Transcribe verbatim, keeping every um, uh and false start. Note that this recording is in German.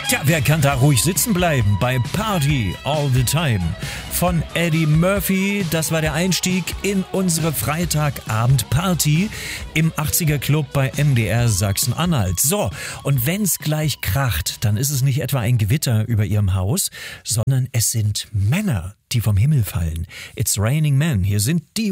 Tja, wer kann da ruhig sitzen bleiben bei Party All the Time von Eddie Murphy. Das war der Einstieg in unsere Freitagabend-Party im achtziger Club bei M D R Sachsen-Anhalt. So, und wenn's gleich kracht, dann ist es nicht etwa ein Gewitter über ihrem Haus, sondern es sind Männer, die vom Himmel fallen. It's Raining Men. Hier sind die